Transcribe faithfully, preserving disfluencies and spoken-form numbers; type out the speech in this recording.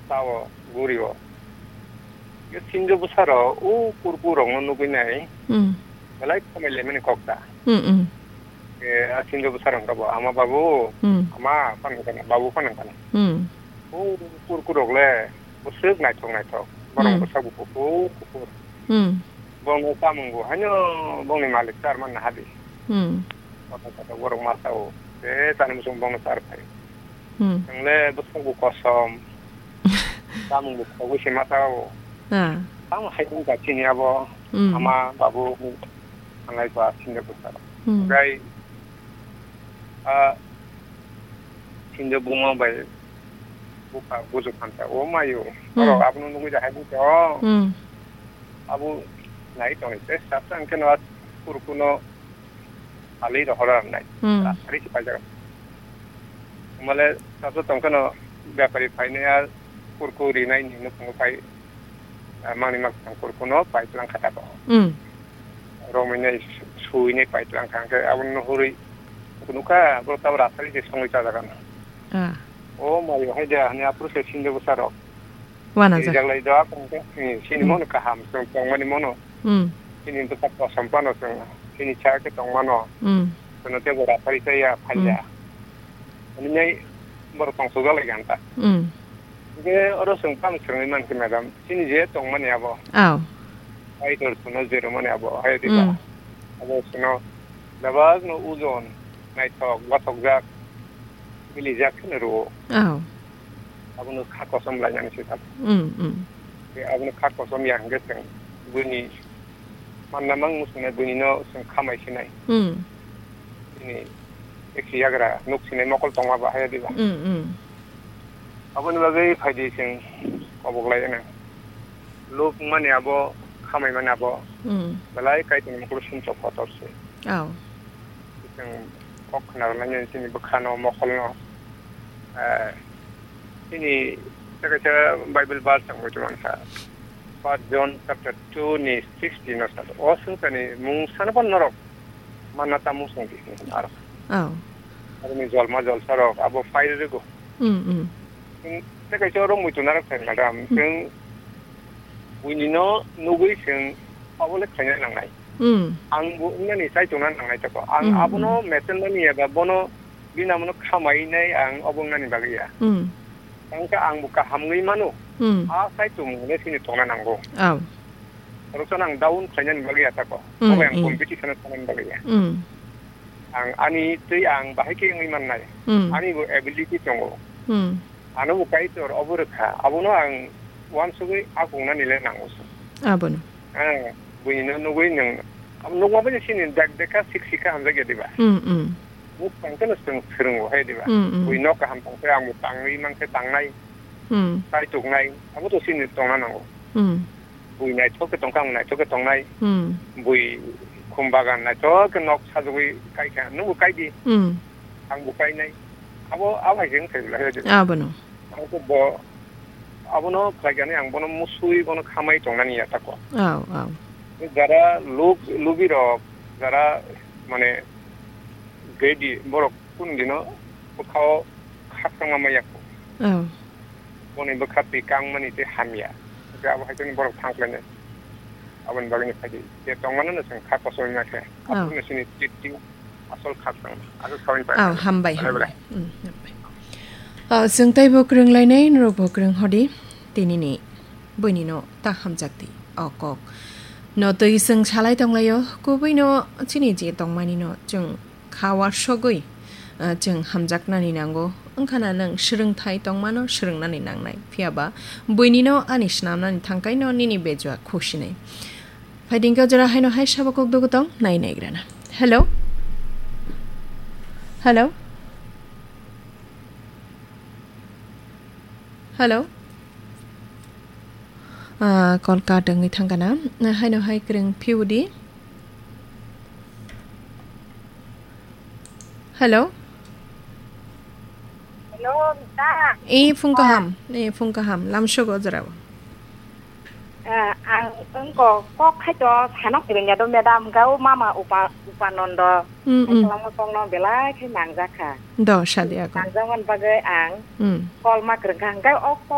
싸워 구리워 이 신조 부사로 우 꾸르꾸롱 누구네 음. 말라이 코멜레면 kokta 음. 음. 예 신조 부사랑가 뭐 아마 바부 음. 아마 파는 거나 바부 파는 거나 음. 우 꾸르꾸롱래 무쓱 나이통 나이통 바로 부사부 꾸꾸 꾸꾸 음. 봉고 까문고 하녀 봉이 말릭 사르만 하디 음. kata warung masau eh tanam musim bang nasar pai 음. le busung kosom kamu buku wisi masau 아. kamu haidung ka chini abo 음. ama babu angai ba sinja besar 음. gai a sinja bunga bai buka buzu kanta o mayu oro abu nunggu ja haidu to 음. abu nai to ni tes sapsan kena kurkuno ali ro horar nai 음. hari si pajaga male saso tongkano byapari paine ya kurkuri nai ni no pungo pai mani mak kurkuno pai tulang kata ko 음. romine suine pai tulang kan ke abun no huri kunuka berta rasari de songi cada kan 아. oh mayo haja hanya proses sinde besaro 와나자. jaglai da kan ke sini mono ka ham song tong mani mono 음. sini to tak sampano song sini cha ke tong mano 음. kono te gora pari saya palya ini nyai bertong sugal lagi anta 음. 이게 어려서 감 쓰는 그 매담 진이제 동만 야보 아우. 아이들 수너 제로만 야보 해야 되다 음. 아버 수너 나바즈 노 우존 나이토 와톡자 밀리자 큰으로 아우. 아버는 갖고 섬라냐는 시다 음. 음. 그 아버는 갖고 섬이 안 geseng bunyi 만나면 무슨 bunyi노 좀 가만히 있네 음. ini eksiagra nuksine mokol tongwa ba haya diba 음. 음. 아버는 바게 파이디싱 어복라이나 로 만이 아버 카마이 만이 아버 음. balai kaitin mukul sun chok pator se 아우. sing kok na nanya sini bekhano mokol no eh ini saya kata bible verse sang macam mana First John chapter two ni sixteen na sa osu kani mung sana pon norok mana tamu sung di arok 아우. ada ni jol ma jol sarok abo file rego 음. 음. saya kata orang mutu narak sen madam sing winino nugui sing abo le kanya nang nai 음. ang bu ngani sai tunan nang nai tako ang abono meten mani ya bono binamono khamai nai ang obong ngani bagia 음. angka ang buka hamngi manu 음. a sai tum ne sini tona nanggo 아우. rosa nang daun kanya bagia tako Mm, obo yang mm. competition tanan bagia 음. ang ani tei ang bahike ngi man nai 음. ani bu ability tongo 음. anu bu kai tor oburka abono ang wan sugui akungna nile nangosu 아버노. ah buino nugui nang am nugwa ba sini dak deka siksika hamza ge diba 음. 음. mu pangkana sung sung ho he diba 음. 음. buino ka ham pang ang mu tangi mang ke tangnai 음. sai tuk nai abu to sini tongna nango 음. bui nai choke tongkang nai choke tongnai 음. bui kumbagan nai choke nok sajui kai ka nu kai di 음. ang bu kai nai abo awa jeng thai la he diba 아버노. aku bo abono kagani ang bono musui bono khamai tongnani ya tako 아우. 아우. যারা লোক লুবিরক যারা মানে গেডি বড় কোন দিন খাও খাকসাং মামায়াকো 아우. বনে বখাপি কাংমানিতে হামিয়া যা হাইতনি বড় থাকলেনে আবন বাগনি ফাদি তে তংমানো সং খাকসই নাকে আপনি সিনি টিটি আসল খাকসাং আরো খাওয়াই পায় 아우. 함바이. 함바이. 음. 함바이. 아, जोंताय बग्रों लायनाय नरक बग्रों हदि तिनिनि बयनिनो ता हामजाक्ति अकक न दै जों सालाय दंलायो गुबैनो चिनि जे दंमानिनो जों खावा सगै जों हामजाकनानै नांगौ ओंखाना नों सोलोंथाइ दंमानो सोलोंनानै नांनाय फियाबा बयनिनो आनि स्नामनानै थांकायनो निनि बेजुआ खुसिनाय फाइदिंखौ जरा हायनो हाय साबकक दगो दं नाय नायग्राना हेलौ हेलौ हेलौ कल कादोङै थांगाना हायनो हाय ग्रों फिउदि हेलौ हेलौ दा ए फुंगाहाम ए फुंगाहाम लामसगो जराव आं अंको कक खायतो Sunak बिरnya do medam gau mama upa upanando खालामो संनो बेलाय खै नांजाखा द सादिया नांजामोन बागै आं उम कल मा ग्रोंखां गाय